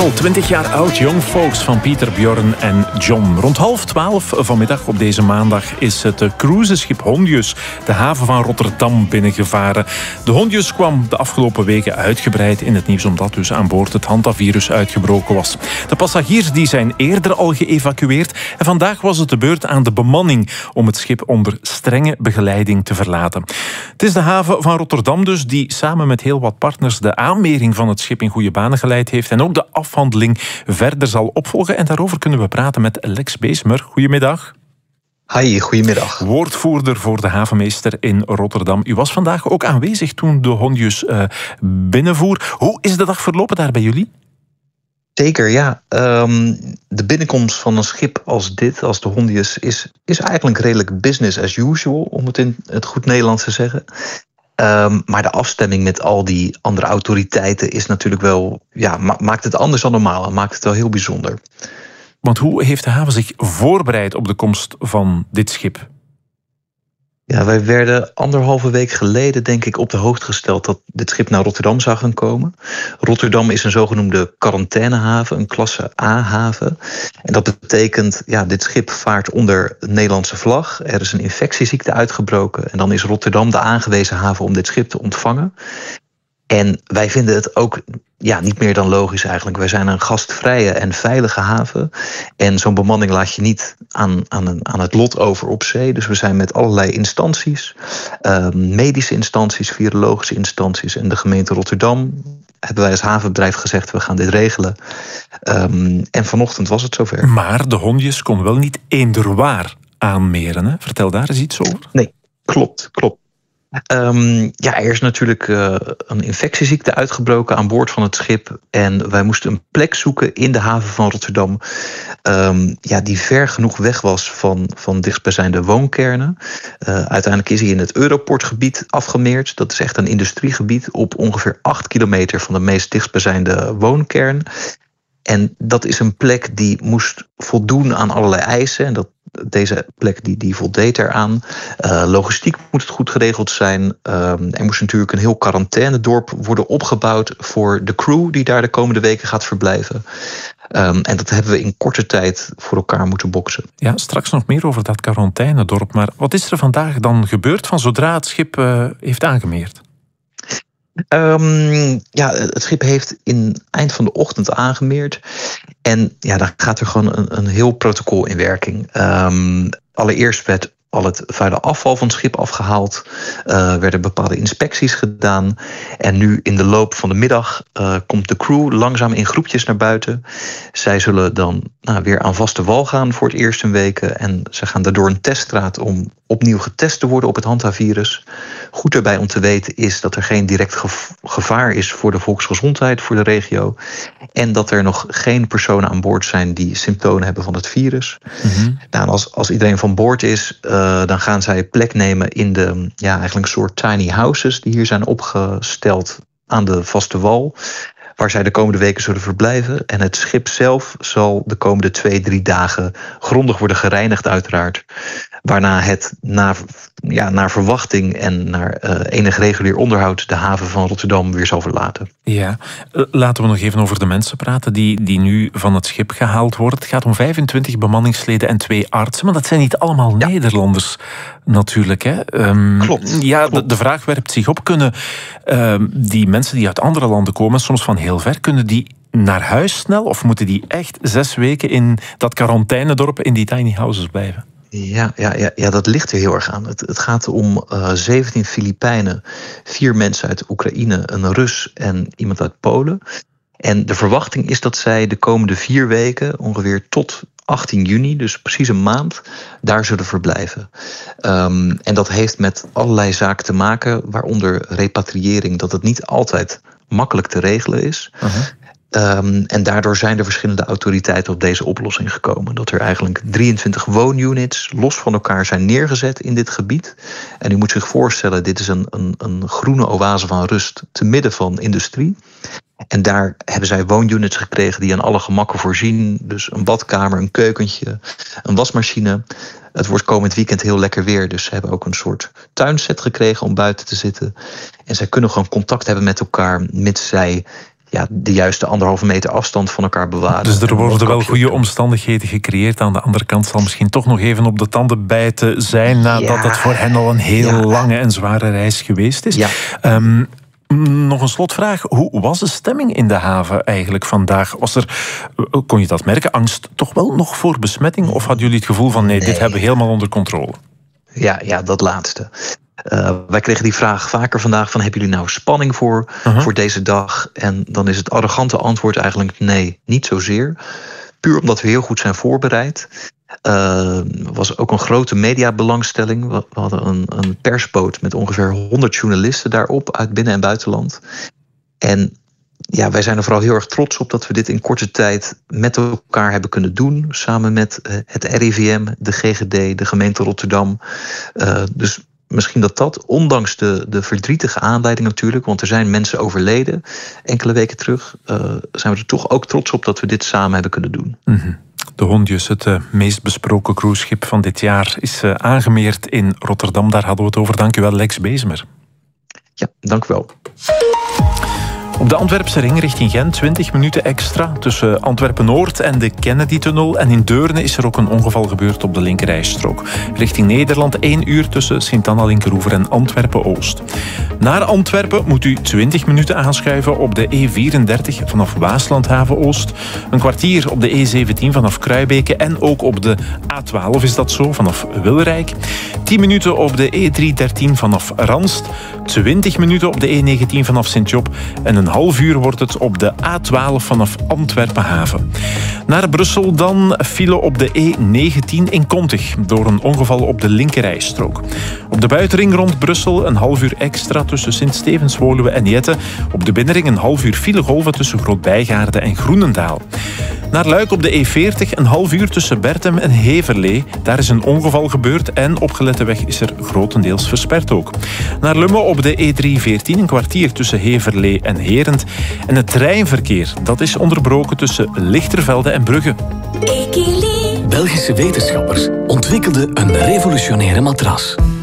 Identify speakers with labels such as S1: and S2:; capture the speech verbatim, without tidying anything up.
S1: al twintig jaar oud, Young Folks van Pieter, Bjorn en John. Rond half twaalf vanmiddag op deze maandag is het cruiseschip Hondius de haven van Rotterdam binnengevaren. De Hondius kwam de afgelopen weken uitgebreid in het nieuws omdat dus aan boord het hantavirus uitgebroken was. De passagiers die zijn eerder al geëvacueerd en vandaag was het de beurt aan de bemanning om het schip onder strenge begeleiding te verlaten. Het is de haven van Rotterdam dus die samen met heel wat partners de aanmering van het schip in goede banen geleid heeft en ook de afhandeling verder zal opvolgen. En daarover kunnen we praten met Lex Beesmer. Goedemiddag.
S2: Hi, goedemiddag.
S1: Woordvoerder voor de havenmeester in Rotterdam. U was vandaag ook aanwezig toen de Hondius uh, binnenvoer. Hoe is de dag verlopen daar bij jullie?
S2: Zeker, ja. Um, de binnenkomst van een schip als dit, als de Hondius, is, is eigenlijk redelijk business as usual, om het in het goed Nederlands te zeggen. Um, maar de afstemming met al die andere autoriteiten is natuurlijk wel, ja, ma- maakt het anders dan normaal en maakt het wel heel bijzonder.
S1: Want hoe heeft de haven zich voorbereid op de komst van dit schip?
S2: Ja, wij werden anderhalve week geleden, denk ik, op de hoogte gesteld dat dit schip naar Rotterdam zou gaan komen. Rotterdam is een zogenoemde quarantainehaven, een klasse A-haven. En dat betekent, ja, dit schip vaart onder Nederlandse vlag. Er is een infectieziekte uitgebroken en dan is Rotterdam de aangewezen haven om dit schip te ontvangen. En wij vinden het ook ja, niet meer dan logisch eigenlijk. Wij zijn een gastvrije en veilige haven. En zo'n bemanning laat je niet aan, aan, een, aan het lot over op zee. Dus we zijn met allerlei instanties, uh, medische instanties, virologische instanties en de gemeente Rotterdam, hebben wij als havenbedrijf gezegd, we gaan dit regelen. Um, en vanochtend was het zover.
S1: Maar de Hondius kon wel niet eenderwaar aanmeren, hè? Vertel daar eens iets over.
S2: Nee, klopt, klopt. Um, ja, er is natuurlijk uh, een infectieziekte uitgebroken aan boord van het schip. En wij moesten een plek zoeken in de haven van Rotterdam, Um, ja, die ver genoeg weg was van, van dichtstbijzijnde woonkernen. Uh, uiteindelijk is hij in het Europortgebied afgemeerd. Dat is echt een industriegebied op ongeveer acht kilometer van de meest dichtstbijzijnde woonkern. En dat is een plek die moest voldoen aan allerlei eisen. En dat, deze plek die, die voldeed eraan. Uh, logistiek moet het goed geregeld zijn. Uh, er moest natuurlijk een heel quarantainedorp worden opgebouwd voor de crew die daar de komende weken gaat verblijven. Um, en dat hebben we in korte tijd voor elkaar moeten boksen.
S1: Ja, straks nog meer over dat quarantainedorp. Maar wat is er vandaag dan gebeurd van zodra het schip uh, heeft aangemeerd?
S2: Um, ja, het schip heeft in eind van de ochtend aangemeerd. En ja, dan gaat er gewoon een, een heel protocol in werking. Um, allereerst werd al het vuile afval van het schip afgehaald. Uh, werden bepaalde inspecties gedaan. En nu in de loop van de middag uh, komt de crew langzaam in groepjes naar buiten. Zij zullen dan nou, weer aan vaste wal gaan voor het eerst een weken. En ze gaan daardoor een teststraat om opnieuw getest te worden op het hantavirus. Goed erbij om te weten is dat er geen direct gevaar is voor de volksgezondheid, voor de regio. En dat er nog geen personen aan boord zijn die symptomen hebben van het virus. Mm-hmm. Nou, als, als iedereen van boord is, uh, dan gaan zij plek nemen in de, ja, eigenlijk een soort tiny houses die hier zijn opgesteld aan de vaste wal, waar zij de komende weken zullen verblijven. En het schip zelf zal de komende twee, drie dagen grondig worden gereinigd uiteraard. Waarna het naar, ja, naar verwachting en naar uh, enig regulier onderhoud de haven van Rotterdam weer zal verlaten.
S1: Ja, laten we nog even over de mensen praten die, die nu van het schip gehaald worden. Het gaat om vijfentwintig bemanningsleden en twee artsen. Maar dat zijn niet allemaal ja. Nederlanders natuurlijk. Hè? Um,
S2: klopt.
S1: Ja,
S2: klopt.
S1: De, de vraag werpt zich op. Kunnen um, die mensen die uit andere landen komen, soms van heel ver, kunnen die naar huis snel? Of moeten die echt zes weken in dat quarantainedorp in die tiny houses blijven?
S2: Ja, ja, ja, ja, dat ligt er heel erg aan. Het, het gaat om uh, zeventien Filipijnen, vier mensen uit Oekraïne, een Rus en iemand uit Polen. En de verwachting is dat zij de komende vier weken, ongeveer tot achttien juni, dus precies een maand, daar zullen verblijven. Um, en dat heeft met allerlei zaken te maken, waaronder repatriëring, dat het niet altijd makkelijk te regelen is. Uh-huh. Um, en daardoor zijn er verschillende autoriteiten op deze oplossing gekomen. Dat er eigenlijk drieëntwintig woonunits los van elkaar zijn neergezet in dit gebied. En u moet zich voorstellen, dit is een, een, een groene oase van rust te midden van industrie. En daar hebben zij woonunits gekregen die aan alle gemakken voorzien. Dus een badkamer, een keukentje, een wasmachine. Het wordt komend weekend heel lekker weer. Dus ze hebben ook een soort tuinset gekregen om buiten te zitten. En zij kunnen gewoon contact hebben met elkaar, mits zij ja, de juiste anderhalve meter afstand van elkaar bewaren.
S1: Dus er worden wel goede omstandigheden gecreëerd. Aan de andere kant zal misschien toch nog even op de tanden bijten zijn, nadat ja. het voor hen al een heel ja. lange en zware reis geweest is. Ja. Um, Nog een slotvraag. Hoe was de stemming in de haven eigenlijk vandaag? Was er, kon je dat merken, angst toch wel nog voor besmetting? Of hadden jullie het gevoel van nee, nee. dit hebben we helemaal onder controle?
S2: Ja, ja dat laatste. Uh, wij kregen die vraag vaker vandaag van hebben jullie nou spanning voor, uh-huh. voor deze dag? En dan is het arrogante antwoord eigenlijk nee, niet zozeer. Puur omdat we heel goed zijn voorbereid. Er uh, was ook een grote mediabelangstelling. We hadden een, een persboot met ongeveer honderd journalisten daarop uit binnen- en buitenland. En ja, wij zijn er vooral heel erg trots op dat we dit in korte tijd met elkaar hebben kunnen doen. Samen met uh, het R I V M, de G G D, de gemeente Rotterdam. Uh, dus misschien dat dat, ondanks de, de verdrietige aanleiding natuurlijk, want er zijn mensen overleden enkele weken terug, uh, zijn we er toch ook trots op dat we dit samen hebben kunnen doen.
S1: Mm-hmm. De Hondius, het uh, meest besproken cruiseschip van dit jaar, is uh, aangemeerd in Rotterdam. Daar hadden we het over. Dank u wel, Lex Bezemer.
S2: Ja, dank u wel.
S1: Op de Antwerpse ring richting Gent twintig minuten extra tussen Antwerpen-Noord en de Kennedy-tunnel. En in Deurne is er ook een ongeval gebeurd op de linkerrijstrook. Richting Nederland één uur tussen Sint-Anna-Linkeroever en Antwerpen-Oost. Naar Antwerpen moet u twintig minuten aanschuiven op de E vierendertig vanaf Waaslandhaven-Oost. Een kwartier op de E zeventien vanaf Kruibeke en ook op de A twaalf is dat zo, vanaf Wilrijk. tien minuten op de E driehonderddertien vanaf Ranst. twintig minuten op de E negentien vanaf Sint-Job en een half uur wordt het op de A twaalf vanaf Antwerpen-Haven. Naar Brussel dan file op de E negentien in Kontig door een ongeval op de linkerrijstrook. Op de buitenring rond Brussel een half uur extra tussen Sint-Stevens, Woluwe en Jette. Op de binnenring een half uur filegolven tussen Groot-Bijgaarde en Groenendaal. Naar Luik op de E veertig een half uur tussen Bertem en Heverlee. Daar is een ongeval gebeurd en opgelette weg is er grotendeels versperd ook. Naar Lummen op de E driehonderdveertien een kwartier tussen Heverlee en Herent. En het treinverkeer dat is onderbroken tussen Lichtervelde en Brugge.
S3: Belgische wetenschappers ontwikkelden een revolutionaire matras.